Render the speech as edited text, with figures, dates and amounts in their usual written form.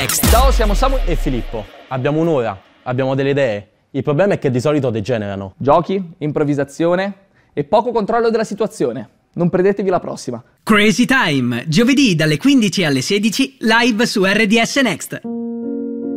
Next. Ciao, siamo Samu e Filippo. Abbiamo un'ora, abbiamo delle idee. Il problema è che di solito degenerano. Giochi, improvvisazione e poco controllo della situazione. Non perdetevi la prossima. Crazy Time, giovedì dalle 15 alle 16, live su RDS Next.